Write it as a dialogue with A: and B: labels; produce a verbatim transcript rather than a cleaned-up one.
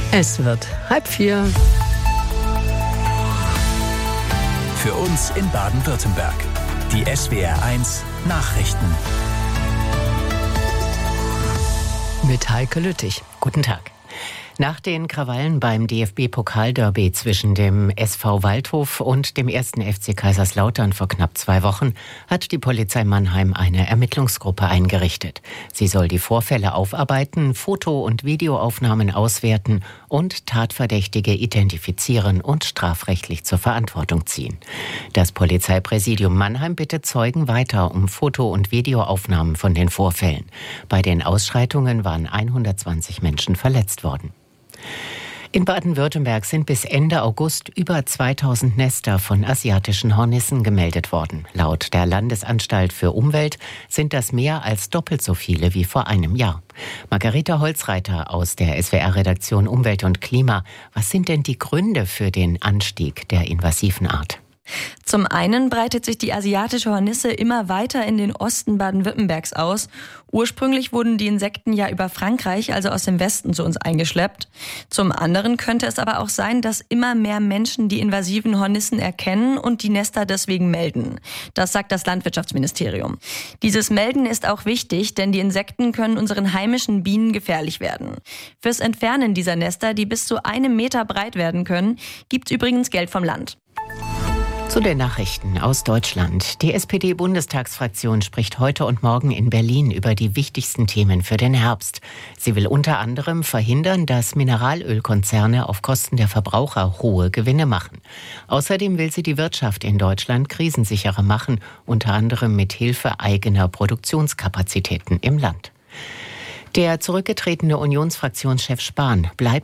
A: Es wird halb vier.
B: Für uns in Baden-Württemberg. Die S W R eins Nachrichten.
A: Mit Heike Lüttich. Guten Tag. Nach den Krawallen beim D F B-Pokalderby zwischen dem S V Waldhof und dem ersten F C Kaiserslautern vor knapp zwei Wochen hat die Polizei Mannheim eine Ermittlungsgruppe eingerichtet. Sie soll die Vorfälle aufarbeiten, Foto- und Videoaufnahmen auswerten und Tatverdächtige identifizieren und strafrechtlich zur Verantwortung ziehen. Das Polizeipräsidium Mannheim bittet Zeugen weiter um Foto- und Videoaufnahmen von den Vorfällen. Bei den Ausschreitungen waren hundertzwanzig Menschen verletzt worden. In Baden-Württemberg sind bis Ende August über zweitausend Nester von asiatischen Hornissen gemeldet worden. Laut der Landesanstalt für Umwelt sind das mehr als doppelt so viele wie vor einem Jahr. Margareta Holzreiter aus der S W R-Redaktion Umwelt und Klima. Was sind denn die Gründe für den Anstieg der invasiven Art?
C: Zum einen breitet sich die asiatische Hornisse immer weiter in den Osten Baden-Württembergs aus. Ursprünglich wurden die Insekten ja über Frankreich, also aus dem Westen, zu uns eingeschleppt. Zum anderen könnte es aber auch sein, dass immer mehr Menschen die invasiven Hornissen erkennen und die Nester deswegen melden. Das sagt das Landwirtschaftsministerium. Dieses Melden ist auch wichtig, denn die Insekten können unseren heimischen Bienen gefährlich werden. Fürs Entfernen dieser Nester, die bis zu einem Meter breit werden können, gibt's übrigens Geld vom Land.
A: Zu den Nachrichten aus Deutschland. Die S P D-Bundestagsfraktion spricht heute und morgen in Berlin über die wichtigsten Themen für den Herbst. Sie will unter anderem verhindern, dass Mineralölkonzerne auf Kosten der Verbraucher hohe Gewinne machen. Außerdem will sie die Wirtschaft in Deutschland krisensicherer machen, unter anderem mit Hilfe eigener Produktionskapazitäten im Land. Der zurückgetretene Unionsfraktionschef Spahn bleibt